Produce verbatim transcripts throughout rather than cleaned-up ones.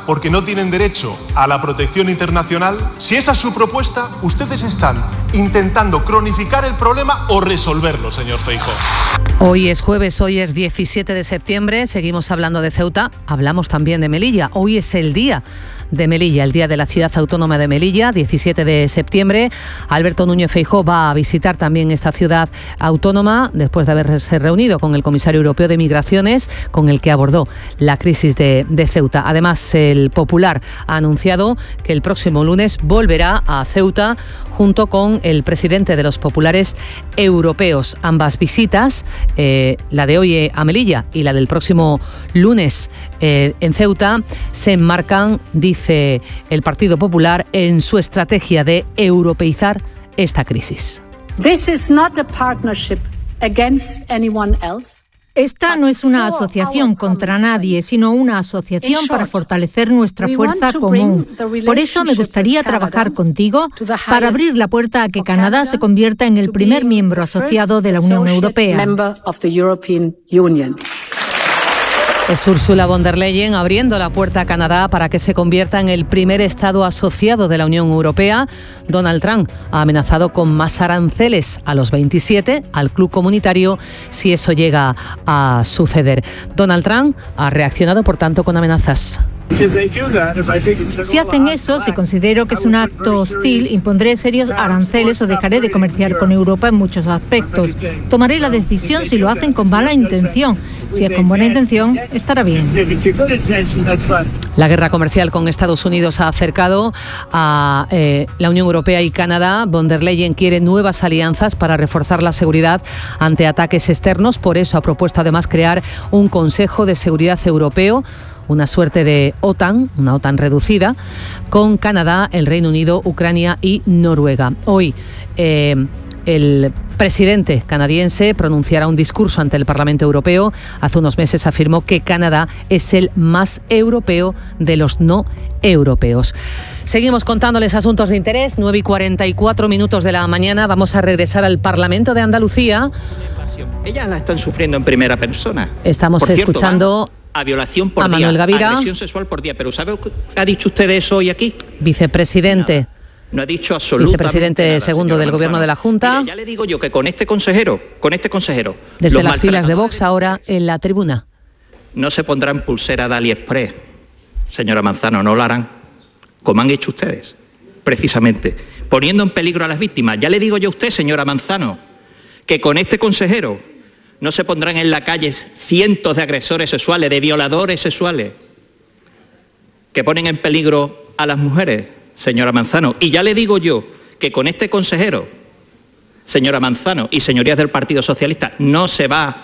porque no tienen derecho a la protección internacional, si esa es su propuesta, ustedes están intentando cronificar el problema o resolverlo, señor Feijóo. Hoy es jueves, hoy es diecisiete de septiembre, seguimos hablando de Ceuta, hablamos también de Melilla. Hoy es el día de Melilla, el día de la ciudad autónoma de Melilla, diecisiete de septiembre. Alberto Núñez Feijóo va a visitar también esta ciudad autónoma después de haberse reunido con el comisario europeo de Migraciones, con el que abordó la crisis de, de Ceuta. Además, el Popular ha anunciado que el próximo lunes volverá a Ceuta junto con el presidente de los populares europeos. Ambas visitas, eh, la de hoy a Melilla y la del próximo lunes eh, en Ceuta, se enmarcan, dice el Partido Popular, en su estrategia de europeizar esta crisis. This is not a partnership against anyone else. Esta no es una asociación contra nadie, sino una asociación para fortalecer nuestra fuerza común. Por eso me gustaría trabajar contigo para abrir la puerta a que Canadá se convierta en el primer miembro asociado de la Unión Europea. Es Ursula von der Leyen abriendo la puerta a Canadá para que se convierta en el primer Estado asociado de la Unión Europea. Donald Trump ha amenazado con más aranceles a los veintisiete, al club comunitario, si eso llega a suceder. Donald Trump ha reaccionado, por tanto, con amenazas. Si hacen eso, si considero que es un acto hostil, impondré serios aranceles o dejaré de comerciar con Europa en muchos aspectos. Tomaré la decisión si lo hacen con mala intención. Si es con buena intención, estará bien. La guerra comercial con Estados Unidos ha acercado a eh, la Unión Europea y Canadá. Von der Leyen quiere nuevas alianzas para reforzar la seguridad ante ataques externos. Por eso ha propuesto además crear un Consejo de Seguridad Europeo, una suerte de OTAN, una OTAN reducida, con Canadá, el Reino Unido, Ucrania y Noruega. Hoy eh, el presidente canadiense pronunciará un discurso ante el Parlamento Europeo. Hace unos meses afirmó que Canadá es el más europeo de los no europeos. Seguimos contándoles asuntos de interés. nueve y cuarenta y cuatro minutos de la mañana. Vamos a regresar al Parlamento de Andalucía. Ellas la están sufriendo en primera persona. Estamos Por cierto, escuchando van a violación por a día, Manuel Gavira, agresión sexual por día. Pero ¿sabe qué ha dicho usted de eso hoy aquí? Vicepresidente. Nada. No ha dicho absolutamente Vicepresidente nada, segundo del Manzano. Gobierno de la Junta. Mire, ya le digo yo que con este consejero, con este consejero... Desde las filas de Vox ahora en la tribuna. No se pondrán pulsera de AliExpress, señora Manzano, no lo harán, como han hecho ustedes, precisamente, poniendo en peligro a las víctimas. Ya le digo yo a usted, señora Manzano, que con este consejero no se pondrán en la calle cientos de agresores sexuales, de violadores sexuales, que ponen en peligro a las mujeres, señora Manzano. Y ya le digo yo que con este consejero, señora Manzano y señorías del Partido Socialista, no se va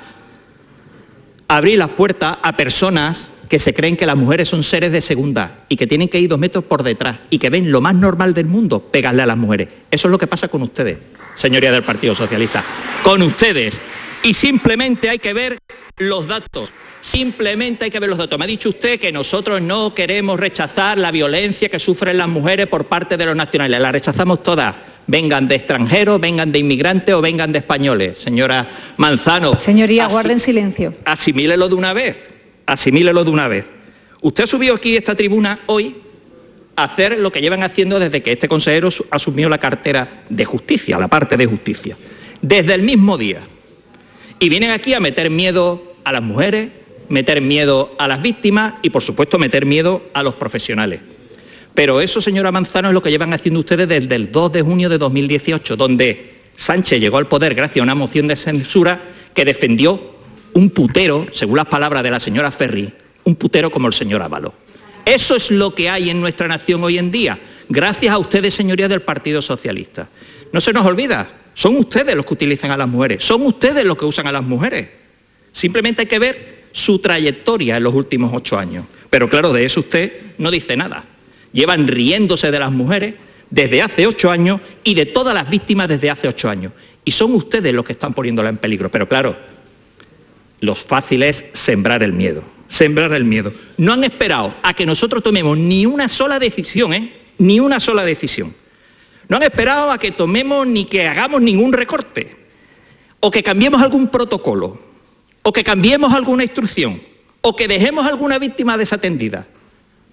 a abrir las puertas a personas que se creen que las mujeres son seres de segunda y que tienen que ir dos metros por detrás y que ven lo más normal del mundo pegarle a las mujeres. Eso es lo que pasa con ustedes, señorías del Partido Socialista. Con ustedes. Y simplemente hay que ver los datos. Simplemente hay que ver los datos. Me ha dicho usted que nosotros no queremos rechazar la violencia que sufren las mujeres por parte de los nacionales. La rechazamos todas. Vengan de extranjeros, vengan de inmigrantes o vengan de españoles. Señora Manzano. Señoría, guarden silencio. Asimílelo de una vez. Asimílelo de una vez. Usted ha subido aquí a esta tribuna hoy a hacer lo que llevan haciendo desde que este consejero asumió la cartera de justicia, la parte de justicia. Desde el mismo día. Y vienen aquí a meter miedo a las mujeres, meter miedo a las víctimas y, por supuesto, meter miedo a los profesionales. Pero eso, señora Manzano, es lo que llevan haciendo ustedes desde el dos de junio de dos mil dieciocho, donde Sánchez llegó al poder gracias a una moción de censura que defendió un putero, según las palabras de la señora Ferri, un putero como el señor Ábalos. Eso es lo que hay en nuestra nación hoy en día, gracias a ustedes, señorías del Partido Socialista. No se nos olvida, son ustedes los que utilizan a las mujeres, son ustedes los que usan a las mujeres. Simplemente hay que ver su trayectoria en los últimos ocho años. Pero claro, de eso usted no dice nada. Llevan riéndose de las mujeres desde hace ocho años y de todas las víctimas desde hace ocho años. Y son ustedes los que están poniéndola en peligro. Pero claro, lo fácil es sembrar el miedo. Sembrar el miedo. No han esperado a que nosotros tomemos ni una sola decisión, ¿eh? Ni una sola decisión. No han esperado a que tomemos ni que hagamos ningún recorte, o que cambiemos algún protocolo, o que cambiemos alguna instrucción, o que dejemos alguna víctima desatendida.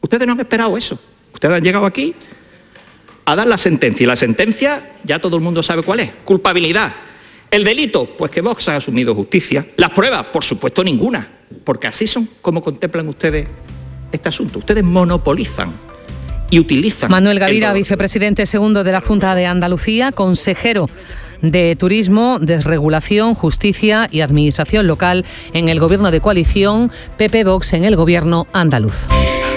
Ustedes no han esperado eso. Ustedes han llegado aquí a dar la sentencia. Y la sentencia ya todo el mundo sabe cuál es. Culpabilidad. El delito, pues que Vox ha asumido justicia. Las pruebas, por supuesto, ninguna. Porque así son como contemplan ustedes este asunto. Ustedes monopolizan y utilizan... Manuel Gavira, vicepresidente segundo de la Junta de Andalucía, consejero de Turismo, Desregulación, Justicia y Administración Local en el Gobierno de coalición, P P Vox en el Gobierno andaluz.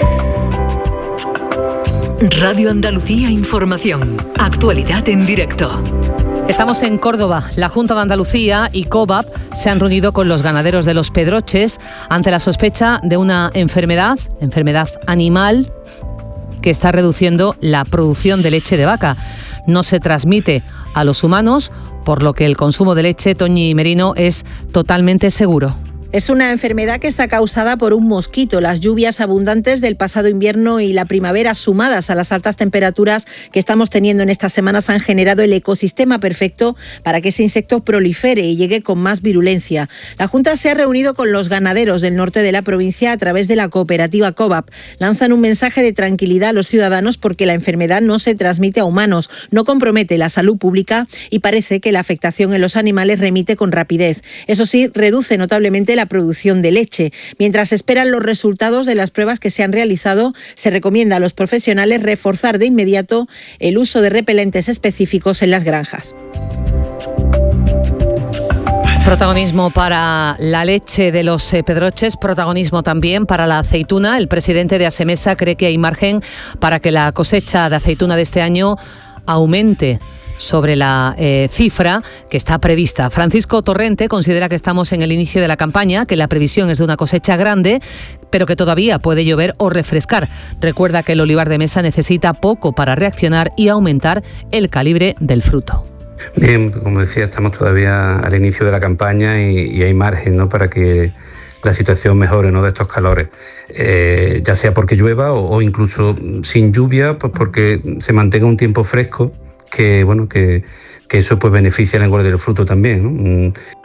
Radio Andalucía Información. Actualidad en directo. Estamos en Córdoba. La Junta de Andalucía y COVAP se han reunido con los ganaderos de Los Pedroches ante la sospecha de una enfermedad, enfermedad animal, que está reduciendo la producción de leche de vaca. No se transmite a los humanos, por lo que el consumo de leche, Toñi Merino, es totalmente seguro. Es una enfermedad que está causada por un mosquito. Las lluvias abundantes del pasado invierno y la primavera, sumadas a las altas temperaturas que estamos teniendo en estas semanas, han generado el ecosistema perfecto para que ese insecto prolifere y llegue con más virulencia. La Junta se ha reunido con los ganaderos del norte de la provincia a través de la cooperativa COVAP. Lanzan un mensaje de tranquilidad a los ciudadanos porque la enfermedad no se transmite a humanos, no compromete la salud pública y parece que la afectación en los animales remite con rapidez. Eso sí, reduce notablemente la producción de leche. Mientras esperan los resultados de las pruebas que se han realizado, se recomienda a los profesionales reforzar de inmediato el uso de repelentes específicos en las granjas. Protagonismo para la leche de Los Pedroches, protagonismo también para la aceituna. El presidente de Asemesa cree que hay margen para que la cosecha de aceituna de este año aumente sobre la eh, cifra que está prevista. Francisco Torrente considera que estamos en el inicio de la campaña, que la previsión es de una cosecha grande, pero que todavía puede llover o refrescar. Recuerda que el olivar de mesa necesita poco para reaccionar y aumentar el calibre del fruto. Bien, como decía, estamos todavía al inicio de la campaña y, y hay margen, ¿no?, para que la situación mejore, ¿no?, de estos calores, eh, ya sea porque llueva o, o incluso sin lluvia, pues porque se mantenga un tiempo fresco, que bueno que, que eso pues beneficia el engorde del fruto también, ¿no?